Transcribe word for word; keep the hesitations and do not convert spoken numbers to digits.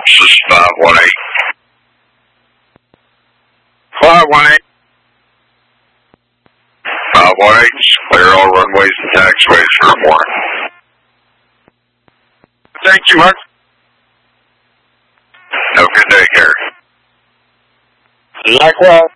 This is five one eight. five one eight. five one eight, clear all runways and taxiways for a morning. Thank you, Mark. Have a good day, Gary. Likewise.